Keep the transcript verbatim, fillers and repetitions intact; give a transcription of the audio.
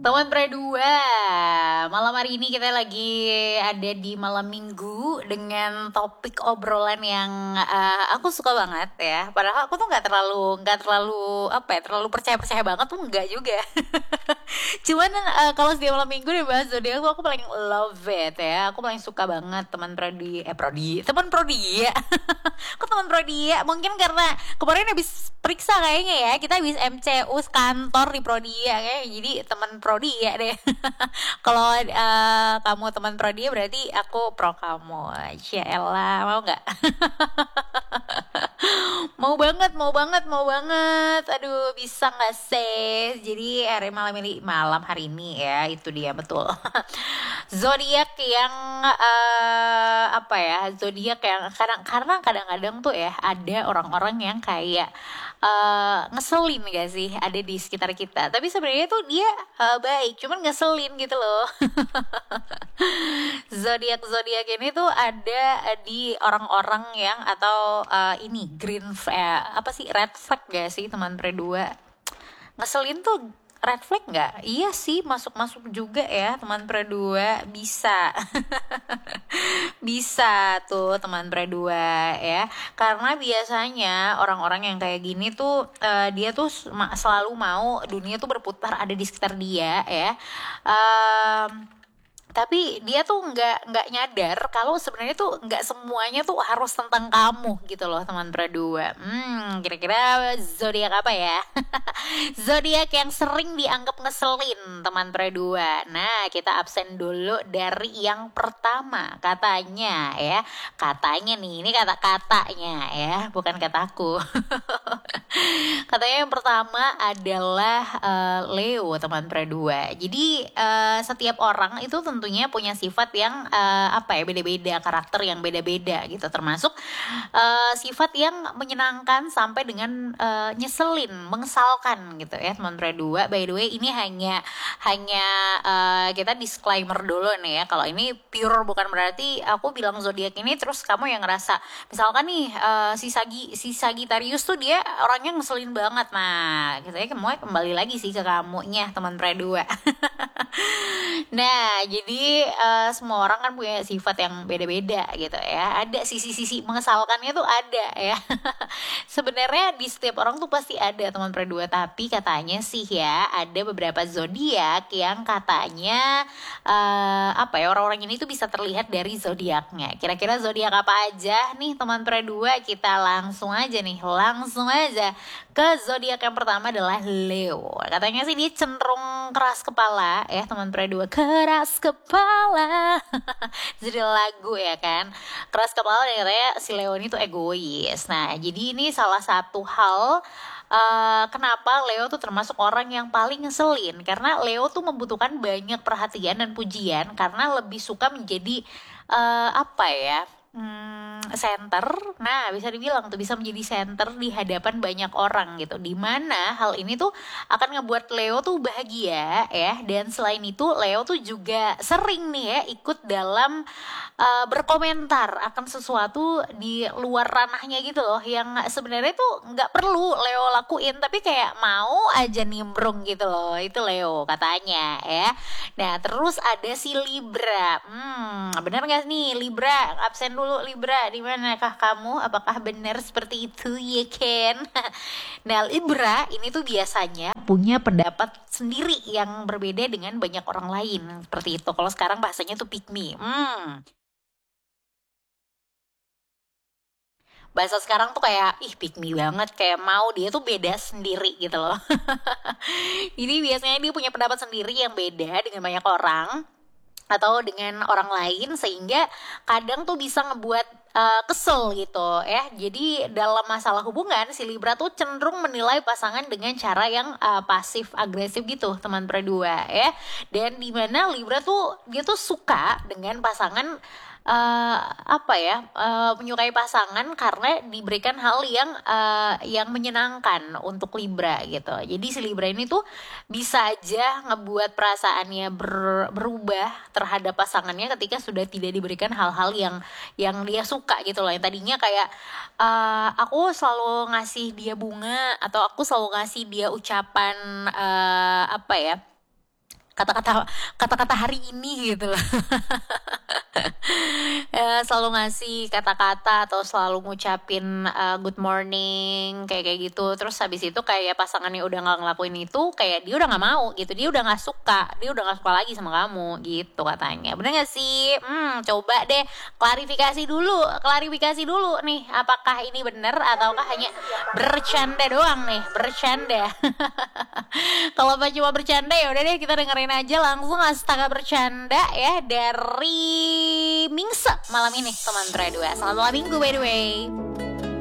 Teman Pre dua, malam hari ini kita lagi ada di malam minggu dengan topik obrolan yang uh, aku suka banget ya. Padahal aku tuh nggak terlalu nggak terlalu apa ya terlalu percaya percaya banget tuh nggak juga. Cuman uh, kalau setiap malam minggu dibahas zodiak tuh aku paling love it ya. Aku paling suka banget teman prodi eh prodi teman prodi ya. Kok teman prodi ya? Mungkin karena kemarin habis periksa kayaknya ya, kita habis M C U kantor di Prodia kayak, jadi teman Prodia deh. Kalau uh, kamu teman Prodia berarti aku pro kamu. Insyaallah, mau nggak? Mau banget, mau banget, mau banget. Aduh, bisa nggak sih? Jadi hari malam ini, malam hari ini ya, itu dia betul. Zodiak yang uh, apa ya? Zodiak yang kadang karena kadang-kadang tuh ya ada orang-orang yang kayak uh, ngeselin gak sih ada di sekitar kita. Tapi sebenarnya tuh dia uh, baik, cuman ngeselin gitu loh. Zodiak zodiak ini tuh ada di orang-orang yang atau uh, ini green eh, apa sih red flag gak sih teman pre dua? Ngeselin tuh red flag nggak? Iya sih, masuk-masuk juga ya teman pre dua, bisa. Bisa tuh teman pre dua ya. Karena biasanya orang-orang yang kayak gini tuh uh, dia tuh selalu mau dunia tuh berputar ada di sekitar dia ya. Um, tapi dia tuh nggak nggak nyadar kalau sebenarnya tuh nggak semuanya tuh harus tentang kamu gitu loh teman pre dua. Hmm, kira-kira zodiak apa ya? Zodiak yang sering dianggap ngeselin teman pre dua. Nah, kita absen dulu dari yang pertama. Katanya ya, katanya nih, ini kata-katanya ya, bukan kataku. Katanya yang pertama adalah uh, Leo teman pre dua. Jadi uh, setiap orang itu tentunya punya sifat yang uh, apa ya beda-beda, karakter yang beda-beda gitu, termasuk uh, sifat yang menyenangkan sampai dengan uh, nyeselin, mengesalkan gitu ya teman pre dua. By the way, ini hanya hanya uh, kita disclaimer dulu nih ya. Kalau ini pure bukan berarti aku bilang zodiak ini terus kamu yang ngerasa misalkan nih uh, si Sagi si Sagittarius tuh dia orangnya ngeselin banget. Nah, kita gitu ya, kembali lagi sih ke kamunya teman pre dua. Nah, jadi uh, semua orang kan punya sifat yang beda-beda gitu ya. Ada sisi-sisi mengesalkannya tuh ada ya. Sebenarnya di setiap orang tuh pasti ada teman pre dua, tapi katanya sih ya ada beberapa zodiak yang katanya uh, apa ya orang-orang ini tuh bisa terlihat dari zodiaknya. Kira-kira zodiak apa aja nih teman pre dua? Kita langsung aja nih, langsung aja ke zodiak yang pertama adalah Leo. Katanya sih dia cenderung keras kepala ya teman pre dua. Keras kepala. Jadi lagu ya kan. Keras kepala dan katanya si Leo ini tuh egois. Nah, jadi ini salah satu hal Uh, kenapa Leo tuh termasuk orang yang paling ngeselin, karena Leo tuh membutuhkan banyak perhatian dan pujian karena lebih suka menjadi uh, apa ya Hmm, center. Nah, bisa dibilang tuh bisa menjadi center di hadapan banyak orang gitu. Dimana hal ini tuh akan ngebuat Leo tuh bahagia ya. Dan selain itu Leo tuh juga sering nih ya ikut dalam uh, berkomentar akan sesuatu di luar ranahnya gitu loh, yang sebenarnya tuh nggak perlu Leo lakuin tapi kayak mau aja nimbrung gitu loh. Itu Leo katanya ya. Nah, terus ada si Libra. Hmm, benar nggak nih Libra? Absen dulu Libra, di manakah kamu? Apakah benar seperti itu ya Ken? Nah, Libra ini tuh biasanya punya pendapat sendiri yang berbeda dengan banyak orang lain, seperti itu. Kalau sekarang bahasanya tuh pick me. Hmm. Bahasa sekarang tuh kayak ih pick me banget, kayak mau dia tuh beda sendiri gitu loh. Jadi biasanya dia punya pendapat sendiri yang beda dengan banyak orang atau dengan orang lain, sehingga kadang tuh bisa ngebuat uh, kesel gitu ya. Jadi dalam masalah hubungan si Libra tuh cenderung menilai pasangan dengan cara yang uh, pasif agresif gitu teman pre dua ya. Dan dimana Libra tuh dia tuh suka dengan pasangan uh, apa ya uh, menyukai pasangan karena diberikan hal yang uh, yang menyenangkan untuk Libra gitu. Jadi si Libra ini tuh bisa aja ngebuat perasaannya ber, berubah terhadap pasangannya ketika sudah tidak diberikan hal-hal yang yang dia suka gitu loh. Yang tadinya kayak uh, aku selalu ngasih dia bunga atau aku selalu ngasih dia ucapan uh, apa ya kata-kata kata-kata hari ini gitu loh. Eh, selalu ngasih kata-kata atau selalu ngucapin uh, good morning kayak kayak gitu. Terus habis itu kayak pasangannya udah nggak ngelakuin itu, kayak dia udah nggak mau gitu, dia udah nggak suka, dia udah nggak suka lagi sama kamu gitu katanya. Bener nggak sih? Hmm, coba deh klarifikasi dulu, klarifikasi dulu nih, apakah ini bener ataukah hanya bercanda doang nih, bercanda. Kalau apa cuma bercanda ya udah deh, kita dengerin aja langsung Astaga Bercanda ya dari Mingse malam ini teman Tra dua. Selamat malam minggu by the way.